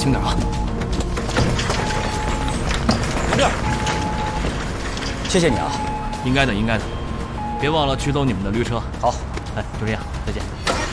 轻点啊！ 同志，谢谢你啊！ 应该的，应该的。别忘了取走你们的驴车。 好， 哎，就这样，再见。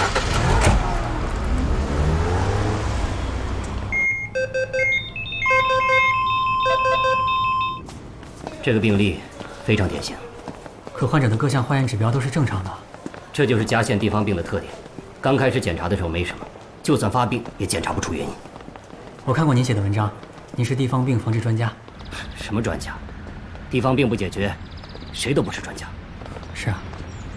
这个病例非常典型， 可患者的各项化验指标都是正常的。 这就是甲酰地方病的特点。刚开始检查的时候没什么，就算发病也检查不出原因。 我看过您写的文章，您是地方病防治专家。 什么专家？地方病不解决，谁都不是专家。 是啊。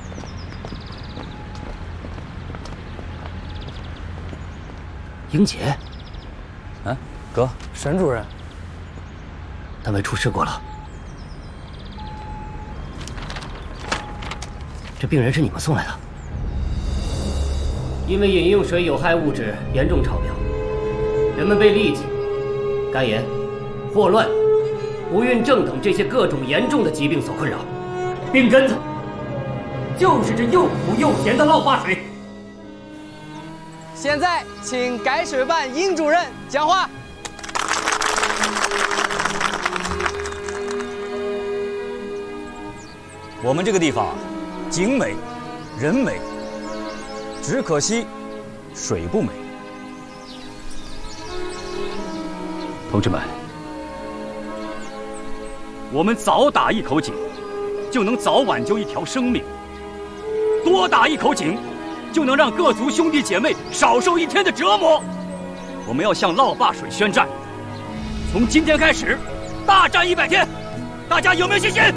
英杰， 啊，哥，沈主任， 单位出事故了。这病人是你们送来的？因为饮用水有害物质严重超标，人们被痢疾、肝炎、霍乱、不孕症等这些各种严重的疾病所困扰。病根子就是这又苦又咸的涝化水。 现在请改水办殷主任讲话。 我们这个地方景美，人美，只可惜水不美。 同志们，我们早打一口井，就能早挽救一条生命；多打一口井，就能让各族兄弟姐妹少受一天的折磨。我们要向涝坝水宣战，从今天开始，大战100天，大家有没有信心？